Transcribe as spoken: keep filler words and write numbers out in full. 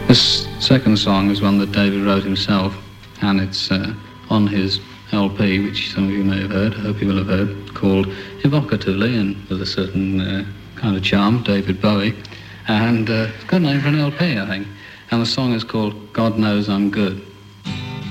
This second song is one that David wrote himself, and it's uh, on his L P, which some of you may have heard, I hope you will have heard, called evocatively and with a certain uh, kind of charm, David Bowie. And uh, it's got a name for an L P, I think. And the song is called God Knows I'm Good.